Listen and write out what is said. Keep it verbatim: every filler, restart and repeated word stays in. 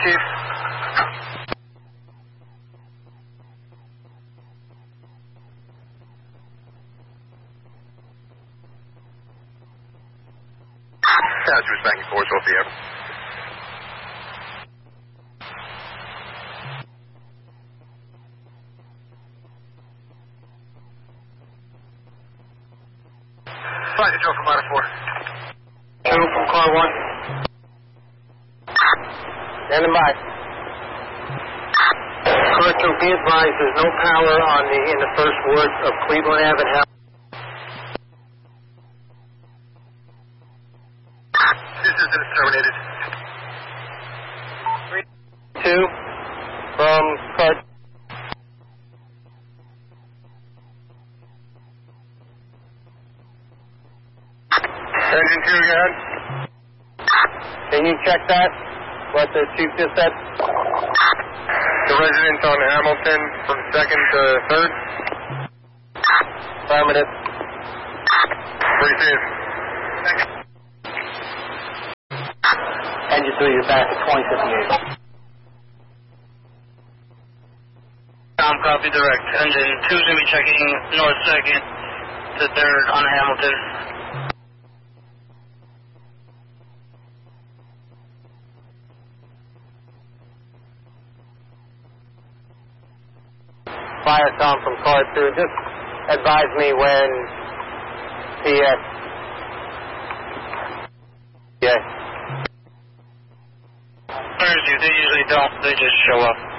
Chief. Passengers banking force, O P M. Flight control from Ladder four. Two from car one. Standing by. Car two, be advised there's no power on the in the first ward of Cleveland Avenue. This is terminated. Three, two from car. Engine two, go ahead. Can you check that? What the chief just said? The resident on Hamilton from second to third. Affirmative. Receive. Engine three, you're back at twenty fifty-eight. Um, copy direct. Engine two's going to be checking north second to third on Hamilton. Fire Tom from car two, just advise me when P S. Yes. Thursday, they usually don't. They just show up.